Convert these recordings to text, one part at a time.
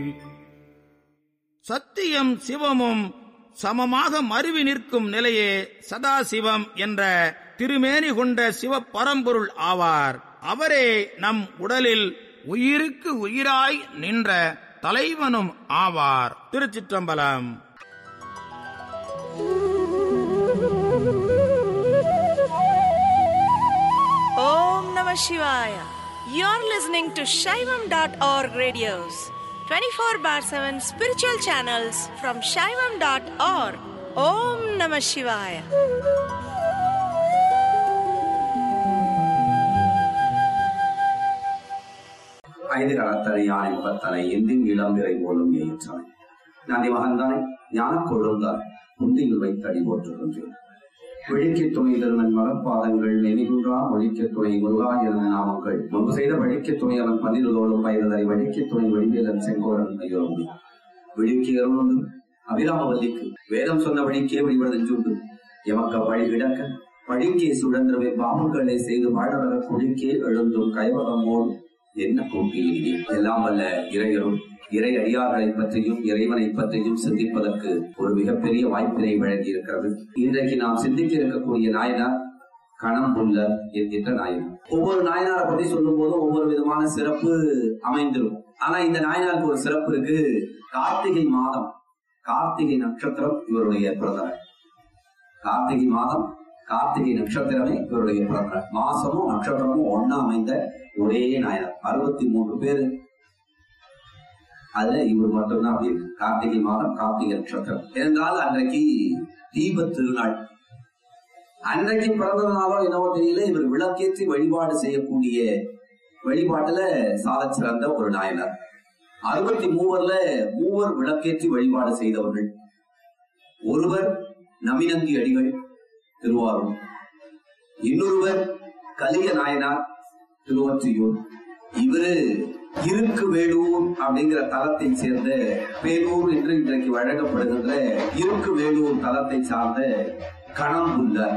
சத்தியம் சிவமும் சமமாக மருவி நிற்கும் நிலையே சதாசிவம் என்ற திருமேனி கொண்ட சிவபரம்பொருள் ஆவார். அவரே நம் உடலில் உயிருக்கு உயிராய் நின்ற தலைவனும் ஆவார். திருச்சிற்றம்பலம். ஓம் நம சிவாய. You're listening to Shaivam.org radios, 24/7 spiritual channels from Shaivam.org. Om Namah Shivaya. ஐந்து களத்தனை யானை முகத்தனை எந்தின் இளம்பிறை போலும் எயிற்றனை நந்தி மகந்தாய் ஞான கொழுந்தாய் முந்தியில் வைத்தடி போற்றுகின்றேன். விழிக்க துணை திருமன் மலர்பாதங்கள் நெனிகுன்றா ஒழிக்க துணை முருகா என நாமங்கள் முன்பு செய்த வழிக்க துணை அவன் பதினோடும் பயிர்தலை வழிக்க துணை வடிவேலன் செங்கோரன் ஐயோம்பி விழிக்க அருளுண்டு அபிராமவல்லிக்கு வேதம் சொன்ன வழிக்கே வழிபடுஞ்சுண்டு எமக்க வழி கிடக்க வழிக்கே சுழன்றவை பாவங்களை செய்து வாழவர குழிக்கே எழுந்தும் கைவகமோடு என்ன கூட்டியே எல்லாம் வல்ல இறையரும் இறை அடியார்களை பற்றியும் இறைவனை பற்றியும் சிந்திப்பதற்கு ஒரு மிகப்பெரிய வாய்ப்பினை வழங்கி இருக்கிறது. இன்றைக்கு நாம் சிந்திக்க இருக்கக்கூடிய நாயனார் கணம்புல்லர் என்கின்ற நாயனார். ஒவ்வொரு நாயனாரை பற்றி சொல்லும் போதும் ஒவ்வொரு விதமான சிறப்பு அமைந்திருக்கும். ஆனா இந்த நாயனாருக்கு ஒரு சிறப்பு இருக்கு. கார்த்திகை மாதம், கார்த்திகை நட்சத்திரம் இவருடைய பிறந்தநாள். கார்த்திகை மாதம், கார்த்திகை நட்சத்திரமே இவருடைய பிறந்தநாள். மாசமும் நட்சத்திரமும் ஒன்னா அமைந்த ஒரே நாயனார். 63 பேரு, அதுல இவர் மட்டும்தான் அப்படி இருக்கு. கார்த்திகை மாதம், கார்த்திகை நட்சத்திரம் என்றால் அன்றைக்கு தீப திருநாள். அன்றைக்கு பிறந்ததுனாலோ என்னவோ தெரியல, இவர் விளக்கேற்றி வழிபாடு செய்யக்கூடிய வழிபாட்டுல சாத சிறந்த ஒரு நாயனார். 63ல 3 விளக்கேற்றி வழிபாடு செய்தவர்கள். ஒருவர் நமிநந்தி அடிகள் திருவாரூர், இன்னொருவர் கலிய நாயனார் திருவொற்றியூர். இவரு இருக்கு வேலூர் அப்படிங்கிற தலத்தை சேர்ந்த பேலூர் என்று இன்றைக்கு வழங்கப்படுகின்ற இருக்கு வேலூர் தலத்தை சார்ந்த கணம்புல்லர்.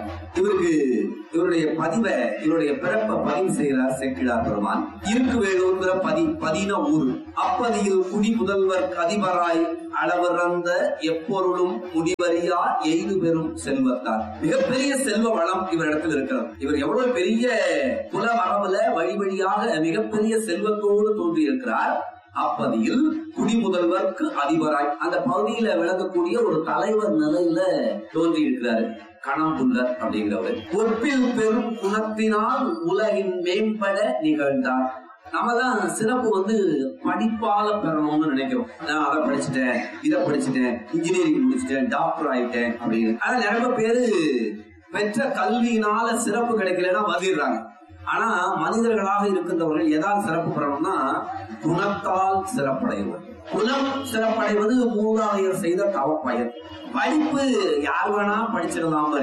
இவருடைய பதிவை, இவருடைய பிறப்பை பதிவு செய்கிறார் சேக்கிழார் பெருமான். இருக்கு வேலூர்ங்கிற பதின ஊர். அப்பதியில் குடி முதல்வர் அதிபராய் அளவறந்த எப்பொருளும் முடிவறியா எய்து பெறும் செல்வத்தார். மிகப்பெரிய செல்வ வளம் இவரிடத்தில் இருக்கிறது. இவர் எவ்வளவு பெரிய குல மரபுல வழி வழியாக மிகப்பெரிய செல்வத்தோடு தோன்றி இருக்கிறார். அப்பதியில் குடி முதல்வர்க்கு அதிபராய் அந்த பகுதியில விளங்கக்கூடிய ஒரு தலைவர் நிலையில தோன்றி இருக்கிறாரு கணம்புல்லர் அப்படிங்கிறவர். ஒப்பில் பெரும் குணத்தினால் உலகின் மேம்பட நிகழ்ந்தார். நம்ம தான் சிறப்பு படிப்பால பெறணும்னு நினைக்கிறோம். நான் அதை படிச்சுட்டேன், இதை படிச்சுட்டேன், இன்ஜினியரிங் முடிச்சுட்டேன், டாக்டர் ஆயிட்டேன் அப்படின்னு. ஆனா நிறைய பேரு பெற்ற கல்வியினால சிறப்பு கிடைக்கலன்னா வந்துடுறாங்க. ஆனா மனிதர்களாக இருக்கின்றவர்கள் எதால் சிறப்பு பெறணும்னா குணத்தால் சிறப்படைவது. குணம் சிறப்படைவது மூதாதையர் செய்த தவப்பயன். படிப்பு யார் வேணா படிச்சிடலாம்,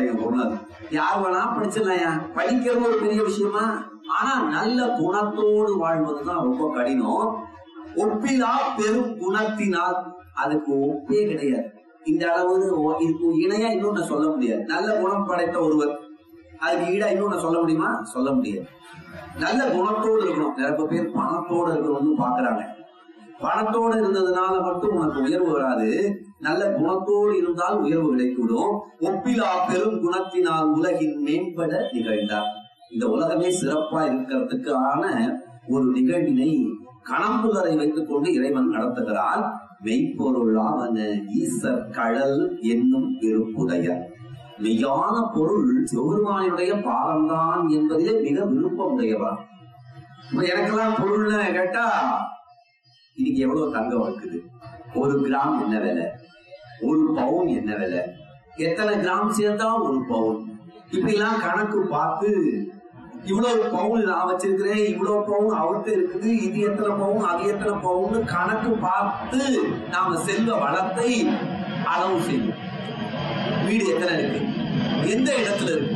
யார் வேணா படிச்சிடலாம். படிக்கிறது ஒரு பெரிய விஷயமா? ஆனா நல்ல குணத்தோடு வாழ்வதுதான் ரொம்ப கடினம். ஒப்பிலா பெரும் குணத்தினால் அதுக்கு ஒப்பே கிடையாது. இந்த அளவு இதுக்கு இணையா இன்னொன்னு சொல்ல முடியாது. நல்ல குணம் படைத்த ஒருவர் அதுக்கு ஈடா இன்னொன்னு சொல்ல முடியுமா? சொல்ல முடியாது. நல்ல குணத்தோடு இருக்கணும். நிறைய பேர் பணத்தோடு இருக்கணும்னு பாக்குறாங்க. பணத்தோடு இருந்ததுனால மட்டும் உனக்கு உயர்வு வராது. நல்ல குணத்தோடு இருந்தால் உயர்வு கிடைத்துவிடும். ஒப்பிலா பெரும் குணத்தினால் உலகின் மேம்பட நிகழ்ந்தார். இந்த உலகமே சிறப்பா இருக்கிறதுக்கான ஒரு நிகழ்வினை கணம்புல்லரை வைத்துக் கொண்டு இறைவன் நடத்துகிறார். மெய்ப்பொருளாவன ஈசர் கடல் என்னும் விருப்புடையர். மெய்யான பொருள் சிவபெருமானுடைய பாதம்தான் என்பதிலே மிக விருப்பம் உடையவா. எனக்கெல்லாம் பொருள்னு கேட்டா இன்னைக்கு எவ்வளவு தங்கம் இருக்குது, 1 கிராம் என்ன விலை, 1 பவுன் என்ன விலை, எத்தனை கிராம் சேர்த்தா 1 பவுன், இப்படி எல்லாம் கணக்கு பார்த்து இவ்வளவு பவுன் நான் வச்சிருக்கிறேன், இவ்வளவு பவுன் அவர்கிட்ட இருக்குது, இது எத்தனை பவுன் அது எத்தனை பவுன் கணக்கு பார்த்து நாம செல்வ வளத்தை அளவு செய்வோம். வீடு எத்தனை இருக்கு, எந்த இடத்துல இருக்கு,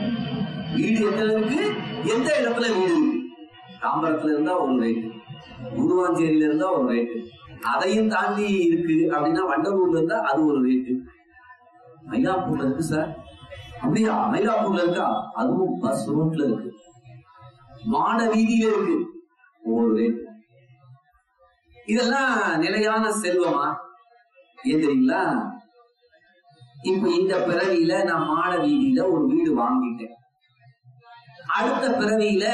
வீடு எத்தனை இருக்கு, எந்த இடத்துல வீடு இருக்கு. தாம்பரத்துல இருந்தா ஒரு ரேட்டு, குருவாஞ்சேரியில இருந்தா ஒரு ரேட்டு, அதையும் தாண்டி இருக்கு அப்படின்னா வண்டலூர்ல இருந்தா அது ஒரு ரேட்டு. மயிலாப்பூர்ல இருக்கு சார், அப்படியா? மயிலாப்பூர்ல இருக்கா? அதுவும் பஸ் ரோட்ல இருக்கு, மாட வீதியில இருக்கு, ஒரு ரேட்டு. இதெல்லாம் நிலையான செல்வமா? ஏன் தெரியுங்களா? இப்ப இந்த பிறவியில நான் மாட வீதியில ஒரு வீடு வாங்கிட்டேன். அடுத்த பிறவியில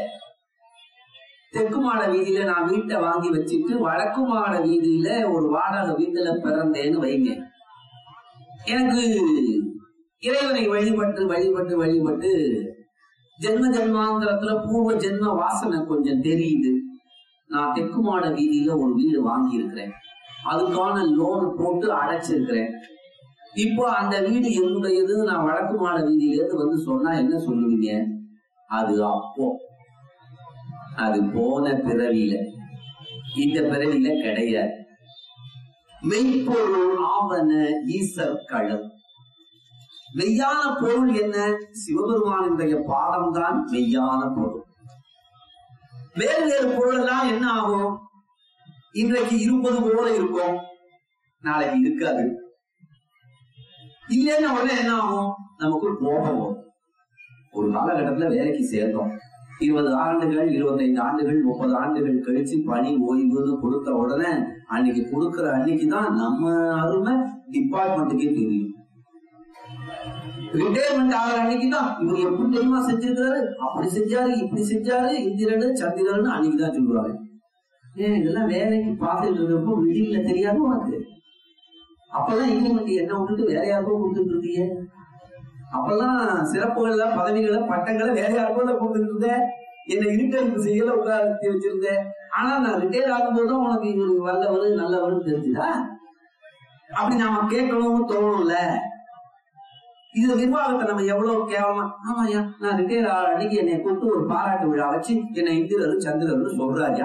தெற்கு மாட வீதியில நான் வீட்டை வாங்கி வச்சுட்டு வடக்கு மாட வீதியில ஒரு வாடகை வீட்டுல பிறந்தேன்னு வைங்க. எனக்கு இறைவனை வழிபட்டு வழிபட்டு வழிபட்டு ஜென்ம ஜென்மாந்திரத்துல பூர்வ ஜென்ம வாசனை கொஞ்சம் தெரியுது. நான் தெற்கு மாட வீதியில ஒரு வீடு வாங்கி இருக்கிறேன், அதுக்கான லோன் போட்டு அடைச்சிருக்கிறேன். இப்போ அந்த வீடு என்னுடையது நான் வடக்கு மாட வீதியில இருந்து வந்து சொன்னா என்ன சொல்லுவீங்க? அது அப்போ, அது போன பிறவியில, இந்த பிறவியில கிடையாது. மெய்ப்பொருள் ஆவன ஈசர் களம். மெய்யான பொருள் என்ன? சிவபெருமானுடைய பாதம் தான் மெய்யான பொருள். வேறு வேறு பொருள் எல்லாம் என்ன ஆகும்? இன்றைக்கு இருப்பது போல இருக்கும், நாளைக்கு இருக்காது. இல்லைன்னு உடனே என்ன ஆகும்? நமக்கு கோபம் வரும். ஒரு காலகட்டத்துல வேலைக்கு சேர்ந்தோம், 20 ஆண்டுகள் 25 ஆண்டுகள் 30 ஆண்டுகள் கழிச்சு பணி ஓய்வுன்னு கொடுத்த உடனே அன்னைக்கு கொடுக்கிற அன்னைக்குதான் நம்ம அருமை டிபார்ட்மெண்ட்டுக்கே தெரியும். ரிட்டையர்மெண்ட் ஆகிற அன்னைக்குதான் இவர் எப்படி தெரியுமா செஞ்சிருக்கிறாரு, அப்படி செஞ்சாரு, இப்படி செஞ்சாரு, இந்திரன் சந்திரன் அன்னைக்குதான் சொல்லுவாங்க. இதெல்லாம் வேலைக்கு பார்த்துட்டு இருக்கப்போ வெளியில தெரியாது உனக்கு. அப்பெல்லாம் இன்கிரிமெண்ட் என்ன விட்டுட்டு வேற யாருக்கோ கொடுத்துட்டு இருக்கீங்க. அப்பெல்லாம் சிறப்புகள்ல பதவிகளை பட்டங்களை வேற யாருக்கோ கொடுத்துட்டு இருந்தேன். என்னை இருட்டறிப்பு செய்யல உட்கார வச்சிருந்தேன். ஆனா நான் ரிட்டையர் ஆகும்போதுதான் உனக்கு இவருக்கு வல்லவரு நல்லவரு தெரிஞ்சுதா? அப்படி நாம கேட்கணும்னு தோணும்ல. இது நிர்வாகத்தை நம்ம எவ்வளவு கேவலமா, ஆமாயா நான் ரிட்டையர் ஆகிற அன்னைக்கு என்னை கூப்பிட்டு ஒரு பாராட்டு விழா வச்சு என்னை இந்திரரு சந்திரரு சொல்றாயா.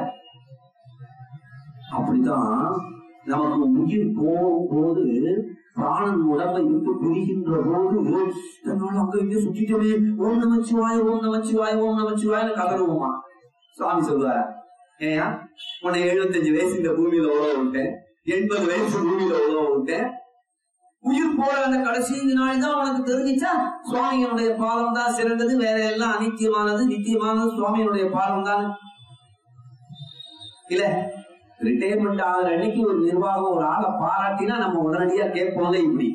அப்படிதான் நமக்கு உயிர் போகும்போது, பிராணன் உடம்பை விட்டு பிரிகின்ற போது, என்னால அங்க இங்கே சுற்றிட்டவே ஓம் நமச்சிவாய ஓம் நமச்சிவாய ஓம் நமச்சிவாயன்னு கதறுவோமா? சுவாமி சொல்லுவாரா? ஏயா உன்னை 75 வயசு இந்த பூமியில உழவ விட்டேன், 80 வயசு பூமியில உழவ விட்டேன், உயிர் போற அந்த கடைசி நாள் தான் உனக்கு தெரிஞ்சிச்சா சுவாமியினுடைய பாதம் தான் சிறந்தது, வேற எல்லாம் அனித்தியமானது, நித்தியமானது சுவாமியினுடைய பாதம் தான். இல்ல ரிட்டையர்மெண்ட் ஆகிற அன்னைக்கு ஒரு நிர்வாகம் ஒரு ஆளை பாராட்டினா நம்ம உடனடியா கேட்போம்ல. இப்படி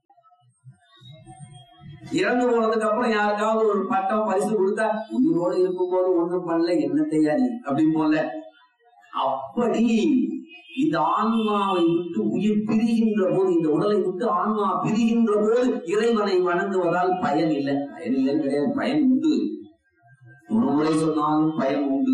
இறந்து போனதுக்கு அப்புறம் யாருக்காவது ஒரு பட்டம் பரிசு கொடுத்தா உயிரோடு இருக்கும் போது ஒண்ணும் பண்ணல என்ன தயாரி அப்படின்னு போல. அப்படி இந்த ஆன்மாவை விட்டு உயிர் பிரிகின்ற போது, இந்த உடலை விட்டு ஆன்மா பிரிகின்ற போது இறைவனை வணங்குவதால் பயன் இல்லை. பயன் இல்லைன்னு கிடையாது, பயன் உண்டு. ஒரு முறை சொன்னாலும் பயன் உண்டு.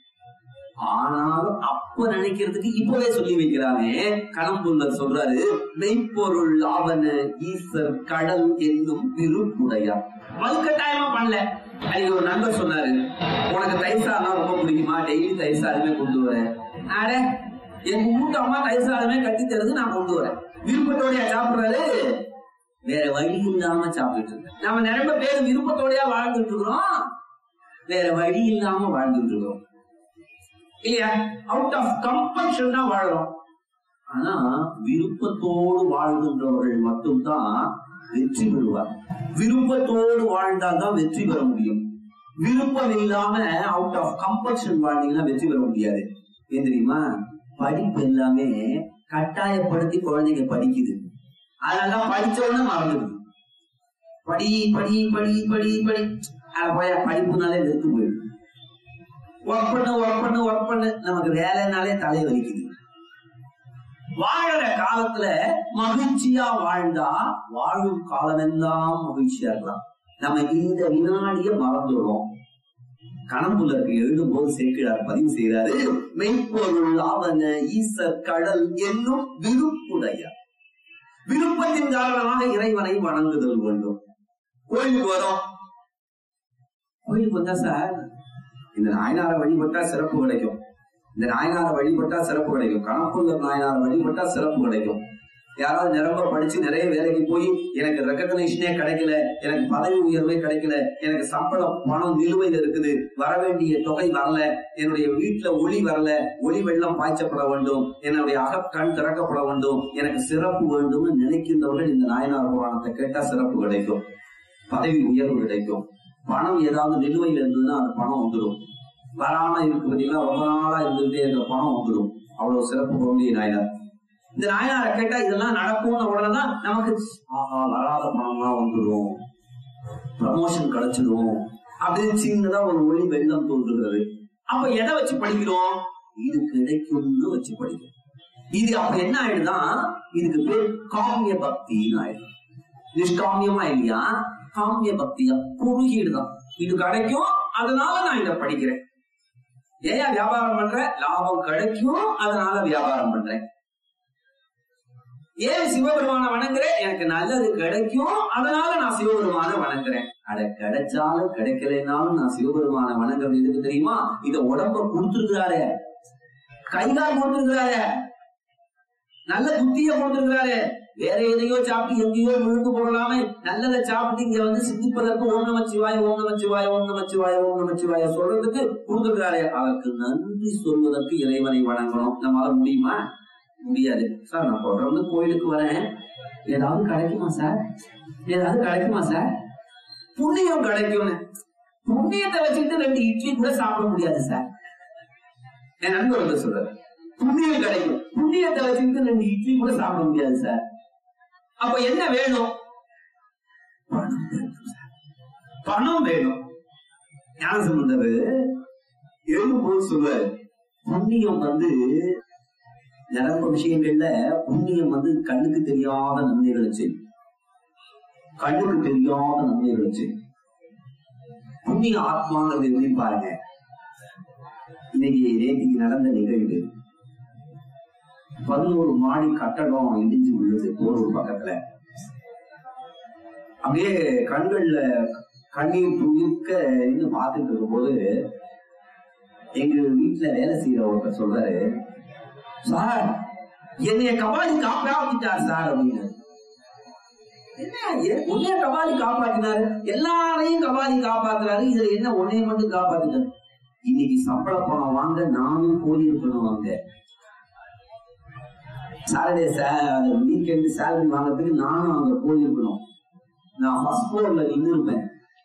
ஆனாலும் அப்ப நினைக்கிறதுக்கு இப்பவே சொல்லி வைக்கிறாங்க. கணம்புள்ளர் சொல்றாரு, மெய்ப்பொருள் ஆவன ஈசர் கடல் என்னும் திருப்புடையார். வலுக்கட்டாயமா பண்ணல. அன்னைக்கு ஒரு நண்பர் சொன்னாரு, உனக்கு தயிர் சாதம் ரொம்ப பிடிக்குமா, டெய்லி தயிர் சாதமே கொண்டு வரேன். அட என் வீட்டு அம்மா தயிர் சாதமே கட்டி தருது, நான் கொண்டு வரேன். விருப்பத்தோடையா சாப்பிடுறாரு? வேற வழி இல்லாம சாப்பிட்டு இருக்கேன். நம்ம நிறைய பேர் விருப்பத்தோடையா வாழ்ந்துட்டு இருக்கிறோம், வேற வழி இல்லாம வாழ்ந்துட்டு இருக்கிறோம் இல்லையா? அவுட் ஆஃப் கம்பல்ஷன் தான் வாழறோம். ஆனா விருப்பத்தோடு வாழ்கின்றவர்கள் மட்டும்தான் வெற்றி பெறுவார். விருப்பத்தோடு வாழ்ந்தால்தான் வெற்றி பெற முடியும். விருப்பம் இல்லாம அவுட் ஆஃப் கம்பல்ஷன் வாழ்ந்தீங்கன்னா வெற்றி பெற முடியாது. ஏன் தெரியுமா? படிப்பு எல்லாமே கட்டாயப்படுத்தி குழந்தைங்க படிக்குது, அதனாலதான் படிச்சோன்னு மறந்துடுது. படி படி படி படி படி அத போய் படிப்புனாலே வெறுத்து போயிடுது. ஒர்க் பண்ணு ஒர்க் பண்ணு ஒர்க் பண்ணு, நமக்கு வேலைனாலே தலை வலிக்குது. வாழற காலத்துல மகிழ்ச்சியா வாழ்ந்தா வாழும் காலம் எல்லாம் மகிழ்ச்சியா இருக்கலாம். நம்ம இந்த வினாடிய மறந்துடுறோம். கணம்புலருக்கு எழுதும்போது சேக்கிழார் பதிவு செய்கிறாரு, மெய்ப்பொருள் ஆவன ஈசர் கடல் என்னும் விருப்புடையார். விருப்பத்தின் காரணமாக இறைவனை வணங்குதல் வேண்டும். கோயிலுக்கு வரோம், கோயிலுக்கு வந்தா சார் இந்த நாயனாரை வழிபட்டா சிறப்பு கிடைக்கும், இந்த நாயனாரை வழிபட்டா சிறப்பு கிடைக்கும், கணம்புள்ளர் நாயனாரை வழிபட்டா சிறப்பு கிடைக்கும். யாராவது நிரம்ப படிச்சு நிறைய வேலைக்கு போய் எனக்கு ரெகக்னைஷனே கிடைக்கல, எனக்கு பதவி உயர்வே கிடைக்கல, எனக்கு சம்பளம் பணம் நிலுவையில் இருக்குது, வர வேண்டிய தொகை வரல, என்னுடைய வீட்டுல ஒளி வரல, ஒளி வெள்ளம் பாய்ச்சப்பட வேண்டும், என்னுடைய அகக்கண் திறக்கப்பட வேண்டும், எனக்கு சிறப்பு வேண்டும்னு நினைக்கின்றவர்கள் இந்த நாயனார் புராணத்தை கேட்டா சிறப்பு கிடைக்கும், பதவி உயர்வு கிடைக்கும். பணம் ஏதாவது நிலுவையில் இருந்ததுன்னா அந்த பணம் வந்துடும். வராம இருக்கிறதுலாம் ரொம்ப நாளா இருந்துகிட்டே இருக்கிற பணம் வந்துடும். அவ்வளவு சிறப்பு பொருந்திய நாயனார். இந்த நாயனாரை கேட்டா இதெல்லாம் நடக்கும்னு உடனேதான் நமக்கு ஆஹா வராத பணம்லாம் வந்துடும், ப்ரமோஷன் கிடைச்சிடும் அப்படின்னு சின்னதா ஒரு ஒளி வெள்ளம் தோன்றுகிறது. அப்ப எதை வச்சு படிக்கிறோம்? இது கிடைக்கும்னு வச்சு படிக்கிறோம். இது அப்ப என்ன ஆயிடுதான், இதுக்கு பேர் காமிய பக்தின்னு ஆயிடும். நிஷ்காமியமா இல்லையா, காமிய பக்தியா குறுகிடுதான். இது கிடைக்கும் அதனால நான் இதை படிக்கிறேன். ஏன் வியாபாரம் பண்ற? லாபம் கிடைக்கும் அதனால வியாபாரம் பண்றேன். ஏன் சிவபெருமான வணங்குறேன்? எனக்கு நல்லது கிடைக்கும் அதனால நான் சிவபெருமான வணங்குறேன். அட கிடைச்சாலும் கிடைக்கலைனாலும் நான் சிவபெருமான வணங்குறது எதுக்கு தெரியுமா? இத உடம்ப கொடுத்துருக்கிறாரு, கைகால் கொடுத்துருக்கிறாரு, நல்ல புத்திய கொடுத்துருக்கிறாரு. வேற எதையோ சாப்பிட்டு எங்கேயோ விழுந்து போடலாமே, நல்லதை சாப்பிட்டு இங்க வந்து சிந்திப்பதற்கு ஓம் நமச்சிவாய ஓம் நமச்சிவாய ஓம் நமச்சிவாய ஓம் நமச்சிவாய சொல்றதுக்கு கொடுத்துருக்கிறாரு. அவருக்கு நன்றி சொல்வதற்கு இறைவனை வணங்கணும். நம்மளால முடியுமா? முடியாது. சார் நான் தொடர்ந்து கோயிலுக்கு வரேன், ஏதாவது கிடைக்குமா சார்? ஏதாவது கிடைக்குமா சார்? புண்ணியம் கிடைக்கும்னு. புண்ணியத்தை வச்சுக்கிட்டு 2 இட்லி கூட சாப்பிட முடியாது சார். என் நண்பர் வந்து சொல்றாரு, புண்ணியம் கிடைக்கும், புண்ணியத்தை வச்சுக்கிட்டு 2 இட்லி கூட சாப்பிட முடியாது சார். அப்ப என்ன வேணும்? பணம் வேணும் சார், பணம் வேணும். ஞானசம்பந்தர் எழுதும்போது சொல்வாரு, புண்ணியம் வந்து நிரம்ப விஷயங்கள்ல புண்ணியம் வந்து கண்ணுக்கு தெரியாத நன்மைகளை செய்யும், கண்ணுக்கு தெரியாத நன்மைகளை செய்யும். புண்ணிய ஆத்மாங்கிறது எப்படி பாருங்க. இன்னைக்கு நேற்றுக்கு நடந்த நிகழ்வு, 11 மாடி கட்டடம் இடிஞ்சு விழுது ஒரு பக்கத்துல. அப்படியே கண்கள்ல கண்ணீர் துணிக்க இருந்து பார்த்துட்டு இருக்கும் போது எங்க வீட்டுல வேலை செய்யற ஒருத்தர் சொல்றாரு, சார் என்னைய கபாலி காப்பாத்திட்டார் சார் அப்படின்னு. என்ன உன்னைய கபாலி காப்பாத்தினாரு? எல்லாரையும் கபாலி காப்பாத்துறாரு, இதுல என்ன உன்னைய மட்டும் காப்பாத்திட்டாரு? இன்னைக்கு சம்பள பணம் வாங்க நானும் போயிருக்கணும். அங்க சாட்டர்டே வீக்கெண்டு சேலரி வாங்கறதுக்கு நானும் அங்க போயிருக்கணும். நான் ஃபர்ஸ்ட் ஃப்ளோர்ல நின்று இருப்பேன்.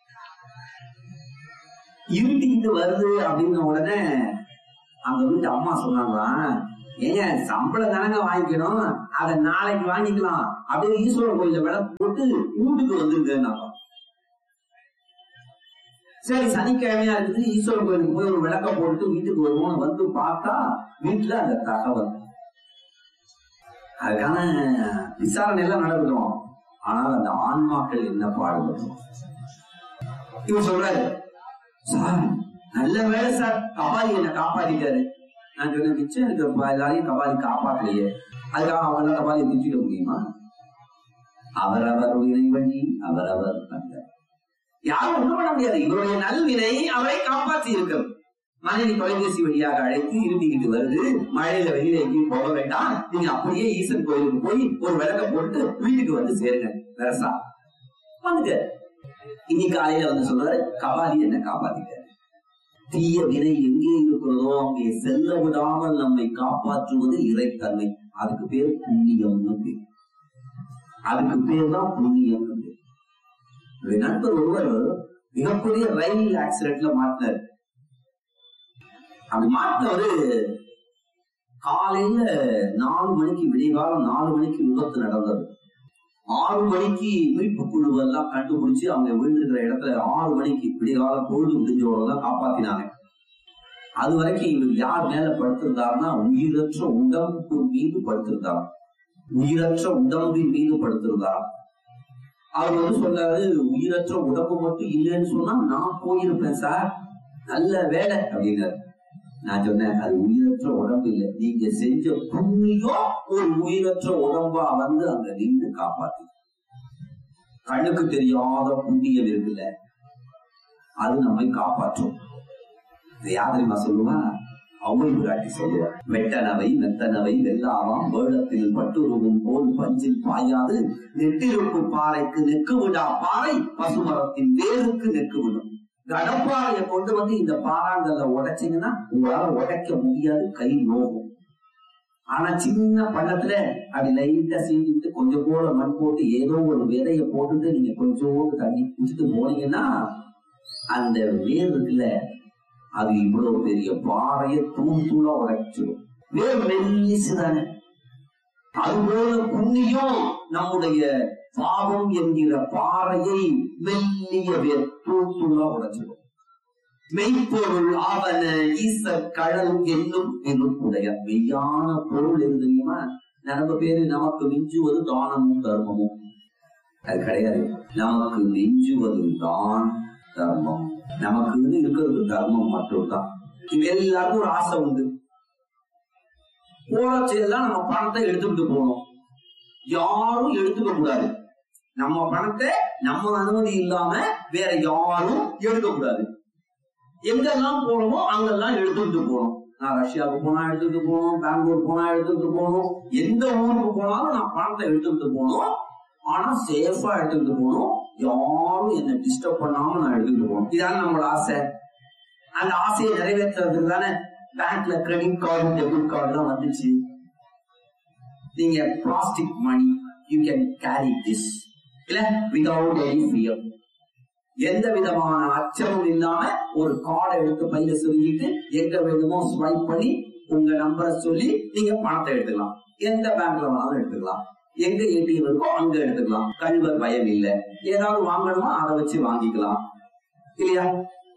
இருட்டிக்கிட்டு வருது அப்படின்ன உடனே அங்க வீட்டு அம்மா சொன்னாங்களா, ஏன் சம்பளம் தானங்க வாங்கிக்கணும், அதை நாளைக்கு வாங்கிக்கலாம் அப்படின்னு ஈஸ்வரன் கோயில விளக்கு போட்டு வீட்டுக்கு வந்துருக்கேன். சரி சனிக்கிழமையா இருக்குது, ஈஸ்வரன் கோயிலுக்கு போய் ஒரு விளக்க போட்டு வீட்டுக்கு வருவோம். வந்து பார்த்தா வீட்டுல அந்த தகவல். அதுக்கான விசாரணை எல்லாம் நடக்கணும். ஆனால் அந்த ஆன்மாக்கள் என்ன பாடுபடும்? இவர் சொல்றாரு, சார் நல்ல வேலை சார், கபாலி என்ன காப்பாத்திட்டாரு. நான் சொன்ன மிச்சம் எனக்கு எல்லாரையும் கபாலி காப்பாற்றலையே, அதுக்காக அவங்க கபாலியை திட்டிட முடியுமா? அவரவர் வினை அவரவர் தந்த, யாரும் ஒண்ணும் பண்ண முடியாது. இவருடைய நல்வினை அவரை காப்பாற்றி இருக்கிறது. மனைவி தொலைபேசி வழியாக அழைத்து இருட்டிக்கிட்டு வருது, மழையில வெளியில எங்கேயும் போக வேண்டாம், நீங்க அப்படியே ஈசன் கோயிலுக்கு போய் ஒரு விளக்க போட்டு வீட்டுக்கு வந்து சேருங்க வரசா வந்துட்டு. இன்னைக்கு காலையில வந்து சொல்றாரு, கபாலி என்ன காப்பாத்திட்டாரு. தீய வினை எங்கே இருக்கிறதோ அங்கே செல்ல விடாமல் நம்மை காப்பாற்றுவது இறைத்தன்மை. அதுக்கு பேர் புண்ணியம்னு பேர். அதுக்கு பேர் தான் புண்ணியம். நண்பர் ஒருவர் மிகப்பெரிய ரயில் ஆக்சிடென்ட்ல மாட்டினார். அப்படி மாட்டினவரு காலையில 4 மணிக்கு, விடியகாலம் 4 மணிக்கு விபத்து நடந்தது. 6 மணிக்கு மீட்பு குழு எல்லாம் கண்டுபிடிச்சு அவங்க விழுந்துருக்கிற இடத்துல 6 மணிக்கு விடியகாலம் பொழுது முடிஞ்சவரெல்லாம் காப்பாத்தினாங்க. அது வரைக்கும் இவர் யார் மேல படுத்திருந்தாருன்னா உயிரற்ற உடம்பு மீது படுத்திருந்தார். உயிரற்ற உடம்பின் மீது படுத்திருந்தார். அவர் வந்து சொல்றாரு, உயிரற்ற உடம்பு மட்டும் இல்லைன்னு சொன்னா நான் போயிருப்பேன் சார், நல்ல வேலை அப்படின்னாரு. நான் சொன்னேன், அது உயிரற்ற உடம்பு இல்லை, நீங்க செஞ்ச புண்ணியம் ஒரு உயிரற்ற உடம்பா வந்து அங்க நின்று காப்பாத்து. கண்ணுக்கு தெரியாத புண்ணியம் இருக்குல்ல, அது நம்மை காப்பாற்றும். யாத்திரிமா சொல்லுவா, அவை விராட்டி சொல்லுவார், வெட்டனவை மெத்தனவை வெல்லாவாம் வேளத்தில் பட்டுருவும் போல் பஞ்சில் பாயாது நெட்டிருப்பு பாறைக்கு நெக்கு விடா பாறை பசுமரத்தின் வேருக்கு நெக்கு விடும். கடப்பாறையை கொண்டு வந்து இந்த பாறாங்கல்ல உடைச்சிங்கன்னா உங்களால உடைக்க முடியாது, கை நோகும். ஆனா சின்ன பள்ளத்துல அப்படி லைட்டா சீவிட்டு கொஞ்சம் போல மண் போட்டு ஏதோ ஒரு விதைய போட்டுட்டு நீங்க கொஞ்சோடு தண்ணி குடிச்சிட்டு போனீங்கன்னா அந்த வேர் இருக்குல்ல, அது இவ்வளவு பெரிய பாறைய தூள் தூளா உடைச்சிடும். வேர் மெல்லிசுதானே. அதுபோல புண்ணியம் நம்முடைய பாவம் என்கிற பாறையை மெல்லிய வேர் தூத்துள்ளா உடைச்சிடும். மெய்ப்பொருள் ஆவன ஈச கடல் என்னும் என்னுடைய மெய்யான பொருள் எது தெரியுமா? நம்ம பேரு நமக்கு மிஞ்சுவது தானமும் தர்மமும். அது கிடையாது. நமக்கு மிஞ்சுவது தான் தர்மம். நமக்கு இருக்கிறது தர்மம் மட்டும்தான். எல்லாருக்கும் ஒரு ஆசை உண்டு. போறச்செல்லாம் நம்ம பணத்தை எடுத்துக்கிட்டு போகணும். யாரும் எடுத்துக்க கூடாது. நம்ம பணத்தை நம்ம அனுமதி இல்லாம வேற யாரும் எடுக்க கூடாது. எங்கெல்லாம் போறோமோ அங்கெல்லாம் எடுத்துக்கிட்டு போகணும். நான் ரஷ்யாவுக்கு போனா எடுத்துட்டு போகணும், பெங்களூர் போனா எடுத்துட்டு போகணும், எந்த ஊருக்கு போனாலும் நான் பணத்தை எடுத்துக்கிட்டு போகணும். ஆனா சேஃபா எடுத்துக்கிட்டு போகணும். யாரும் என்ன டிஸ்டர்ப் பண்ணாம நான் எடுத்துக்கிட்டு போகணும். இதான் நம்மளோட ஆசை. அந்த ஆசையை நிறைவேற்றுறதுக்கு தானே பேங்க்ல கிரெடிட் கார்டு, டெபிட் கார்டு எல்லாம் வந்துச்சு. நீங்க plastic money you can carry this இல்ல வித்அவுட் எனி ஃபியர். எந்த விதமான அச்சமும் இல்லாம ஒரு கார்டை எடுத்து பையில சொல்லிட்டு எங்க வேணுமோ ஸ்வைப் பண்ணி உங்க நம்பரை சொல்லி நீங்க பணத்தை எடுத்துக்கலாம். எந்த பேங்க்ல வேணாலும் எடுத்துக்கலாம். எங்க ஏடிஎம் இருக்கோ அங்க எடுத்துக்கலாம். கழுவ பயம் இல்லை. ஏதாவது வாங்கணுமா அதை வச்சு வாங்கிக்கலாம் இல்லையா?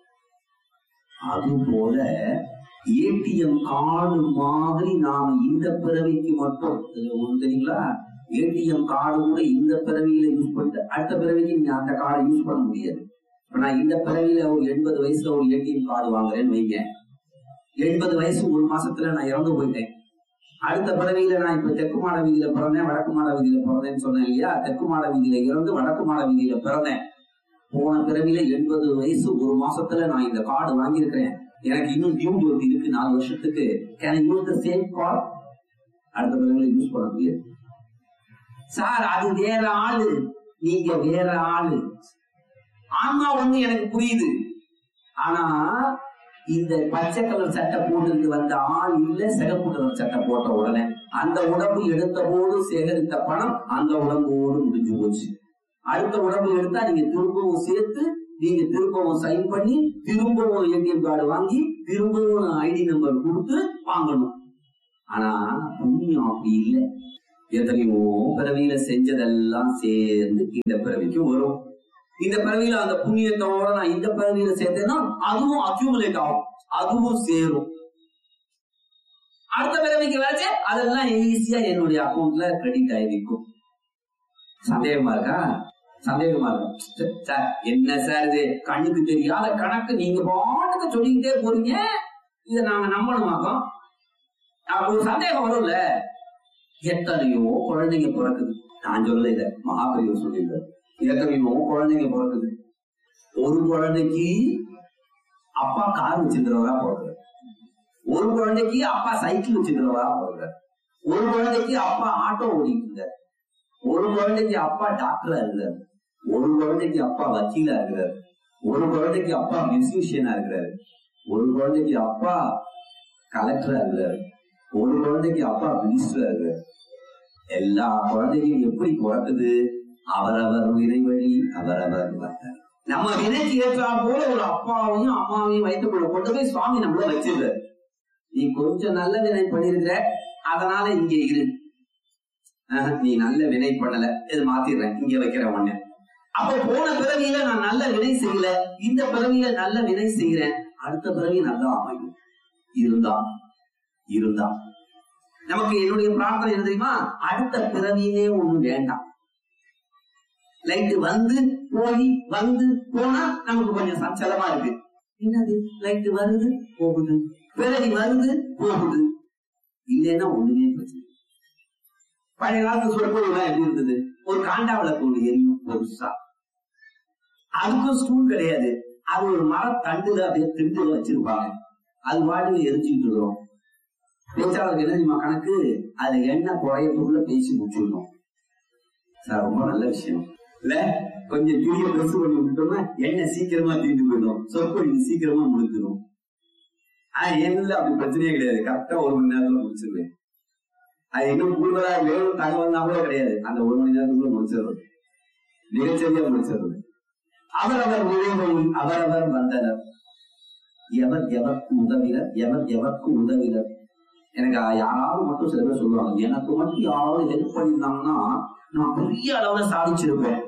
அது போல ஏடிஎம் கார்டு மாதிரி நாம இந்த பிறவிக்கு மட்டும் தெரியுங்களா? ஏடிஎம் கார்டு கூட இந்த பிறவியில யூஸ் பண்ணிட்டு அடுத்த பிறவிக்கு நீங்க அந்த கார்டை யூஸ் பண்ண முடியாது. இப்ப நான் இந்த பிறவியில ஒரு 80 வயசுல ஒரு ஏடிஎம் கார்டு வாங்குறேன்னு வைங்க. 80 வயசு ஒரு மாசத்துல நான் இறந்து போயிட்டேன். அடுத்த பிறவியில நான் இப்ப தெற்கு மாட வீதியில பிறந்தேன், வடக்கு மாட வீதியில பிறந்தேன்னு சொன்னேன் இல்லையா? தெற்கு மாட வீதியில இறந்து வடக்கு மாட வீதியில பிறந்தேன். போன பிறவியில 80 வயசு ஒரு மாசத்துல நான் இந்த கார்டு வாங்கியிருக்கிறேன். எனக்கு இன்னும் டியூ டேட் இருக்கு 4 வருஷத்துக்கு. Can use the same card? அடுத்த பிறவியில யூஸ் பண்ண முடியாது. சார் அது வேற ஆளு, நீங்க வேற ஆளு. ஆமா ஒண்ணு எனக்கு புரியுது. ஆனா இந்த பச்சை கலர் சட்டை போட்டு வந்த ஆள் இல்ல சிகப்பு கலர் சட்டை போட்ட உடனே அந்த உடம்பு எடுத்த போது சேகரித்த பணம் அந்த உடம்போடு முடிஞ்சு போச்சு. அடுத்த உடம்பு எடுத்தா நீங்க திரும்பவும் சேர்த்து நீங்க திரும்பவும் சைன் பண்ணி திரும்பவும் ஏடிஎம் கார்டு வாங்கி திரும்பவும் ஐடி நம்பர் கொடுத்து வாங்கணும். ஆனா புண்ணியம் அப்படி இல்லை. எத்தனையோ பிறவியில செஞ்சதெல்லாம் சேர்ந்து இந்த பிறவிக்கு வரும். இந்த பிறவியில அந்த புண்ணியத்தோட நான் இந்த பிறவியில சேர்த்தேன்னா அதுவும் அக்யூமுலேட் ஆகும், அதுவும் சேரும். அடுத்த பிறவிக்கு வரைச்சே அதெல்லாம் ஈஸியா என்னுடைய அக்கௌண்ட்ல கிரெடிட் ஆகிருக்கும். சந்தேகமா இருக்கா? சந்தேகமா இருக்கும். சார் என்ன சார் இது கண்ணுக்கு தெரியாத கணக்கு நீங்க பாட்டுக்கு சொல்லிக்கிட்டே போறீங்க, இதை நாங்க நம்பணுமாக்கோம். ஒரு சந்தேகம் வரும்ல. எத்தனையோ குழந்தைங்க பிறக்குது. நான் சொல்ல இத மகாபெரியவர் சொல்லியிருக்காரு. எத்தனையோ குழந்தைங்க பிறக்குது. ஒரு குழந்தைக்கு அப்பா கார் வச்சிருக்கிறவரா பிறகுறாரு, ஒரு குழந்தைக்கு அப்பா சைக்கிள் வச்சிருக்கிறவரா பிறகுறாரு, ஒரு குழந்தைக்கு அப்பா ஆட்டோ ஓடிட்டு இருக்காரு, ஒரு குழந்தைக்கு அப்பா டாக்டரா இருக்கிறாரு, ஒரு குழந்தைக்கு அப்பா வக்கீலா இருக்கிறாரு, ஒரு குழந்தைக்கு அப்பா மியூசிஷியனா இருக்கிறாரு, ஒரு குழந்தைக்கு அப்பா கலெக்டரா இருக்கிறாரு, ஒரு குழந்தைக்கு அப்பா மினிஸ்டரா இருக்கிறாரு. எல்லா குழந்தைகளும் எப்படி பிறக்குது? அவரவர் வினைவழி அவரவர் வந்தார். நம்ம வினைக்கு ஏற்றா போல ஒரு அப்பாவையும் அம்மாவையும் வைத்துக்கொள்ள கொண்டு போய் சுவாமி நம்மள வச்சிருக்காரு. நீ கொஞ்சம் நல்ல வினை பண்ணிருக்கிற, அதனால இங்க இரு. நீ நல்ல வினை பண்ணல, இது மாத்திடுறேன், இங்க வைக்கிற உடனே. அப்ப போன பிறவியில நான் நல்ல வினை செய்யல, இந்த பிறவியில நல்ல வினை செய்யறேன், அடுத்த பிறவி நல்லா அமையும். இருந்தா நமக்கு என்னுடைய பிரார்த்தனை என்ன தெரியுமா? அடுத்த பிறவியே ஒண்ணு வேண்டாம். லைட் வந்து போய் வந்து போனா நமக்கு கொஞ்சம் சஞ்சலமா இருக்கு. என்னது லைட் வருது போகுது, பிறவி வருது போகுது, இல்லைன்னா ஒண்ணுமே பிரச்சனை. பழைய காலத்து சொற்பொழிவுலாம் எப்படி இருந்தது? ஒரு காண்டா விளக்கு ஒண்ணு எரியும் பெருசா, அதுக்கும் ஸ்கூல் கிடையாது, அது ஒரு மரத்தண்டுல அப்படியே திண்டுல வச்சிருப்பாங்க, அது பாட்டுல எரிஞ்சுட்டு இருக்கிறோம். பேச்சாளருக்கு என்ன தெரியுமா கணக்கு? அதுல எண்ணெய் குறையக்குள்ள பேசி முடிச்சிடணும். சார் ரொம்ப நல்ல விஷயம் இல்ல, கொஞ்சம் துணியை பெருசு பண்ணி விட்டோம்னா எண்ணெய் சீக்கிரமா தீர்ந்து போயிடும், சொற்பொழிவு சீக்கிரமா முடிச்சிடும். ஏன்ல அப்படி பிரச்சனையே கிடையாது, கரெக்டா 1 மணி நேரத்துல முடிச்சிருவேன். அது இன்னும் கூடுதலா வேணும் தகவல்னா கூட கிடையாது, அந்த 1 மணி நேரத்துக்குள்ள முடிச்சிடுறது, மிகச்சரியா முடிச்சிடுறது. அவரவர் உதவிகள் அவரவர் வந்தனர், எவர் எவர்க்கு உதவினர், எவர் எவர்க்கு உதவினர் எனக்கு யாராவது மட்டும் சில பேர் சொல்லுவாங்க, எனக்கு மட்டும் யாராவது ஹெல்ப் பண்ணியிருந்தாங்கன்னா நான் பெரிய அளவுல சாதிச்சிருப்பேன்.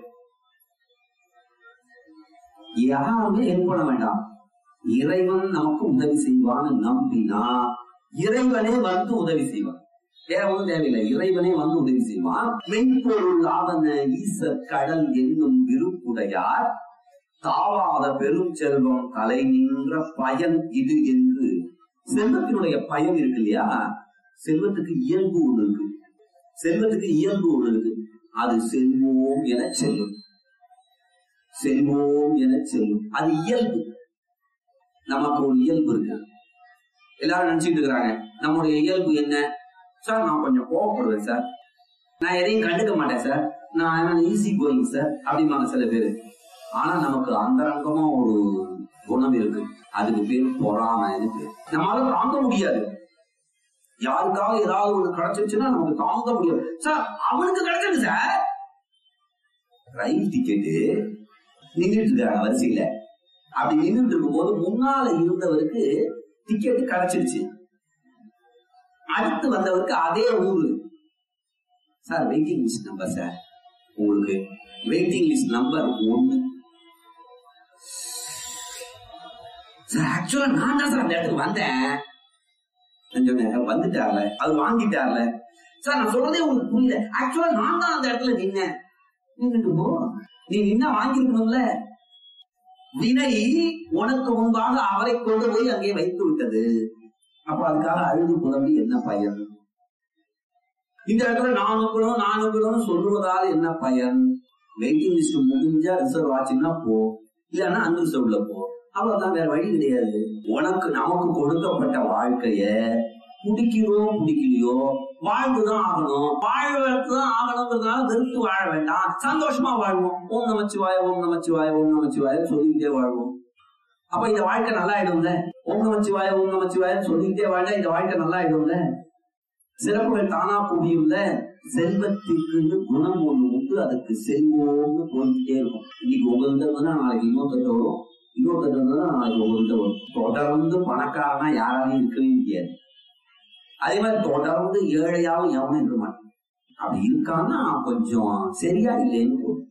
யாருமே ஹெல்ப் பண்ண வேண்டாம், இறைவன் நமக்கு உதவி செய்வான்னு நம்பினா இறைவனே வந்து உதவி செய்வான். வேற ஒன்றும் தேவையில்லை, இறைவனே வந்து உதவி செய்வான். மெய்ப்பொருள் ஆவன ஈசர் கடல் என்னும் விருப்புடையார் தாவாத பெரும் செல்வம் தலை நின்ற பயன் இது என்று. செல்வத்தினுடைய பயன் இருக்கு இல்லையா, செல்வத்துக்கு இயல்பு ஒண்ணு இருக்கு, செல்வத்துக்கு இயல்பு ஒண்ணு இருக்கு. அது செல்வோம் என செல்லும், செல்வோம் என செல்லும். அது இயல்பு. நமக்கு ஒரு இயல்பு இருக்கு. எல்லாரும் நினைச்சிட்டு இருக்கிறாங்க நம்முடைய இயல்பு என்ன சார், நான் கொஞ்சம் கோவப்படுவேன் சார், நான் எதையும் கண்டுக்க மாட்டேன் சார், நான் ஈஸி கோயிங் சார் அப்படிம்பாங்க சில பேரு. ஆனா நமக்கு அந்தரங்கமா ஒரு குணம் இருக்கு, அதுக்கு பேர் பொறாமைன்னு பேர். நம்மளால தாங்க முடியாது, யாருக்காக ஏதாவது ஒண்ணு கிடைச்சிருச்சுன்னா நமக்கு தாங்க முடியாது. சார் அவனுக்கு கிடைச்சது சார், ரயில் டிக்கெட்டு நின்றுட்டு இருக்காங்க வரிசையில, அப்படி நின்றுட்டு இருக்கும் போது முன்னால இருந்தவருக்கு டிக்கெட்டு கிடைச்சிருச்சு, அடுத்து வந்தவருக்கு அதே ஊரு. Sir waiting list number sir, உங்களுக்கு வெயிட்டிங் லிஸ்ட் நம்பர் 1 சார். ஆக்சுவலா நான் தான் சார் அந்த இடத்துக்கு வந்தேன், வந்துட்டார்ல, அது வாங்கிட்டார்ல சார். நான் சொல்றதே உங்களுக்கு புரியல, ஆக்சுவலா நான் தான் அந்த இடத்துல நின்னேன். நின்னுட்டு போ, நீ நின்னா வாங்கிருக்கணும்ல. வினை உனக்கு முன்பாக அவரை கொண்டு போய் அங்கே வைத்து விட்டது. அப்ப அதுக்காக அழுது புலம்பி என்ன பயன்? இந்த இடத்துல நானும் சொல்லுவதால் என்ன பயன்? வெயிட்டிங் லிஸ்ட் முடிஞ்சா ரிசர்வ் ஆச்சுன்னா போ, இல்லன்னா அன்ரிசர்வ்ல போ, அவ்வளவுதான், வேற வழி கிடையாது. நமக்கு கொடுக்கப்பட்ட வாழ்க்கைய பிடிக்கலையோ வாழ்ந்துதான் ஆகணும், வாழ்வதான் ஆகணுங்கிறதுனால வெறுத்து வாழ வேண்டாம், சந்தோஷமா வாழ்வோம். ஓம் நமச்சிவாய ஓம் நமச்சிவாய ஓம் நமச்சிவாய சொல்லிக்கிட்டே வாழ்வோம். அப்ப இந்த வாழ்க்கை நல்லா ஆயிடும்ல. ஓம் நமச்சிவாய ஓம் நமச்சிவாய சொல்லிக்கிட்டே வாழ்ந்தா இந்த வாழ்க்கை நல்லா ஆயிடும்ல. சிறப்புகள் தானா கூடியுள்ள செல்வத்திற்கு குணம் ஒண்ணு உண்டு, அதுக்கு செல்வோம்னு போய்கிட்டே இருக்கும். இன்னைக்கு உங்கள்கிட்ட இருந்தா நாளைக்கு இன்னொருத்த வரும், இன்னொருத்த இருந்தா நாளைக்கு உங்கள்கிட்ட வரும். தொடர்ந்து பணக்காரனா யாராலையும் இருக்கவே முடியாது. அதே மாதிரி தொடர்ந்து ஏழையாவும் எவனும் இருக்க மாட்டான். அப்படி இருக்கான்னா கொஞ்சம் சரியா இல்லைன்னு